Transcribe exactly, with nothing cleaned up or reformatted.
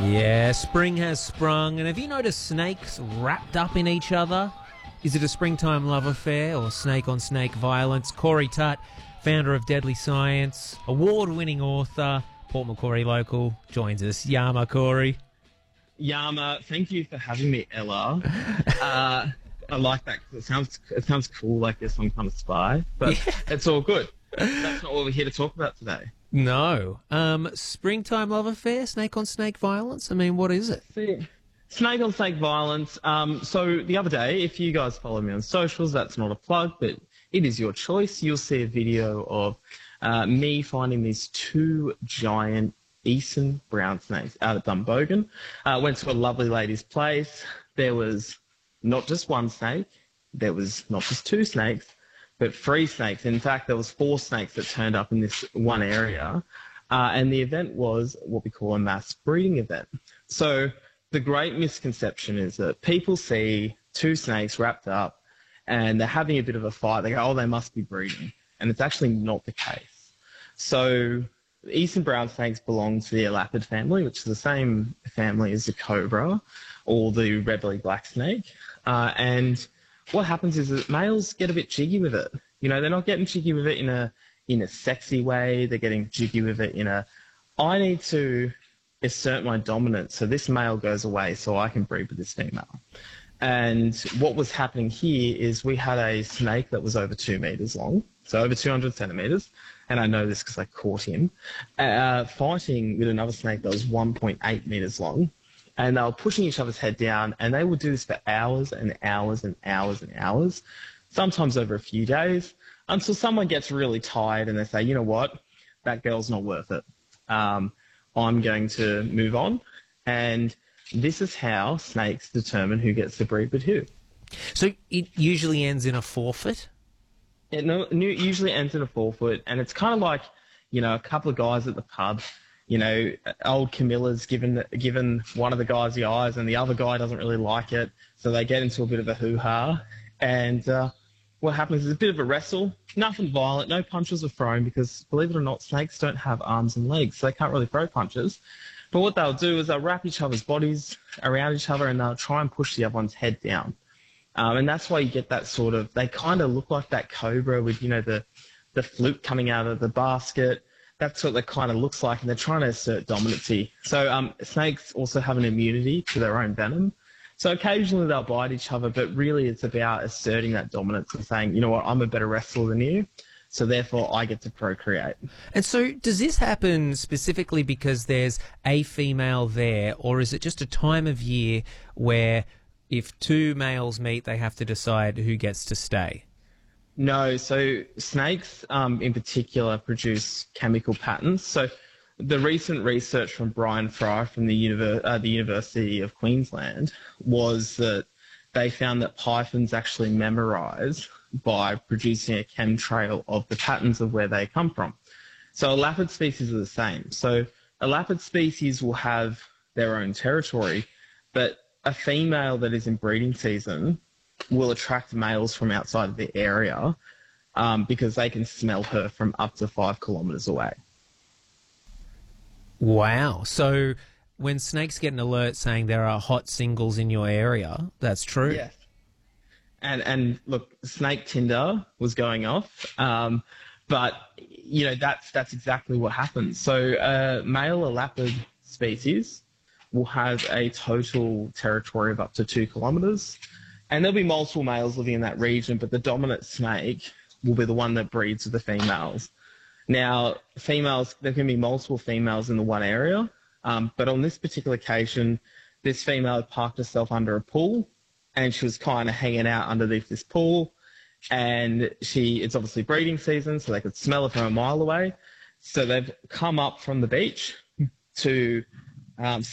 Yeah, spring has sprung, and have you noticed snakes wrapped up in each other? Is it a springtime love affair or snake-on-snake violence? Corey Tutt, founder of Deadly Science, award-winning author, Port Macquarie local, joins us. Yama, Corey. Yama, thank you for having me, Ella. Uh, I like that because it sounds it sounds cool, like you're some kind of spy, but Yeah. it's all good. That's not what we're here to talk about today. No. Um, springtime love affair, snake-on-snake violence? I mean, what is it? See, snake on snake violence. Um, so the other day, if you guys follow me on socials, that's not a plug, but it is your choice. You'll see a video of uh, me finding these two giant Eastern brown snakes out at Dumbogan. Uh, went to a lovely lady's place. There was not just one snake. There was not just two snakes, but three snakes. In fact, there was four snakes that turned up in this one area. Uh, and the event was what we call a mass breeding event. So the great misconception is that people see two snakes wrapped up and they're having a bit of a fight. They go, oh, they must be breeding. And it's actually not the case. So Eastern brown snakes belong to the elapid family, which is the same family as the cobra or the red-bellied black snake. Uh, and what happens is that males get a bit jiggy with it. You know, they're not getting jiggy with it in a in a sexy way. They're getting jiggy with it in a, I need to assert my dominance, so this male goes away so I can breed with this female. And what was happening here is we had a snake that was over two meters long, so over two hundred centimeters, and I know this because I caught him, uh, fighting with another snake that was one point eight meters long. And they were pushing each other's head down, and they would do this for hours and hours and hours and hours, sometimes over a few days, until someone gets really tired and they say, you know what, that girl's not worth it. Um, I'm going to move on. And this is how snakes determine who gets to breed with who. So it usually ends in a forfeit? It no- usually ends in a forfeit, and it's kind of like, you know, a couple of guys at the pub. You know, old Camilla's given given one of the guys the eyes, and the other guy doesn't really like it, so they get into a bit of a hoo-ha. And uh, what happens is a bit of a wrestle, nothing violent, no punches are thrown, because believe it or not, snakes don't have arms and legs, so they can't really throw punches. But what they'll do is they'll wrap each other's bodies around each other, and they'll try and push the other one's head down. Um, and that's why you get that sort of, they kind of look like that cobra with, you know, the, the flute coming out of the basket. That's what it kind of looks like, and they're trying to assert dominancy. So um, snakes also have an immunity to their own venom. So occasionally they'll bite each other, but really it's about asserting that dominance and saying, you know what, I'm a better wrestler than you, so therefore I get to procreate. And so does this happen specifically because there's a female there, or is it just a time of year where if two males meet, they have to decide who gets to stay? No, so snakes um, in particular produce chemical patterns. So the recent research from Brian Fry from the, Univer- uh, the University of Queensland was that they found that pythons actually memorise by producing a chemtrail of the patterns of where they come from. So elapid species are the same. So elapid species will have their own territory, but a female that is in breeding season will attract males from outside of the area um, because they can smell her from up to five kilometres away. Wow. So when snakes get an alert saying there are hot singles in your area, that's true? Yes. And, and look, snake Tinder was going off, um, but, you know, that's, that's exactly what happens. So uh, male elapid species will have a total territory of up to two kilometres. And there'll be multiple males living in that region, but the dominant snake will be the one that breeds with the females. Now, females, there can be multiple females in the one area, um, but on this particular occasion, this female had parked herself under a pool, and she was kind of hanging out underneath this pool, and she, it's obviously breeding season, so they could smell her from a mile away. So they've come up from the beach to um,